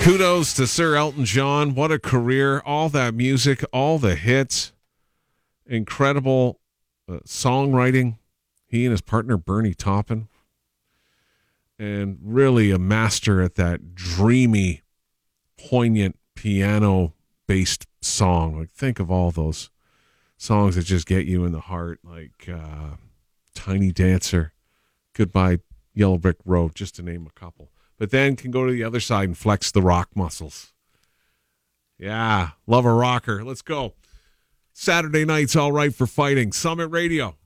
Kudos to Sir Elton John. What a career. All that music, all the hits. Incredible songwriting. He and his partner, Bernie Taupin. And really a master at that dreamy, poignant, piano-based song. Like, think of all those songs that just get you in the heart, like Tiny Dancer, Goodbye Yellow Brick Road, just to name a couple. But then can go to the other side and flex the rock muscles. Yeah, love a rocker. Let's go. Saturday night's all right for fighting. Summit Radio.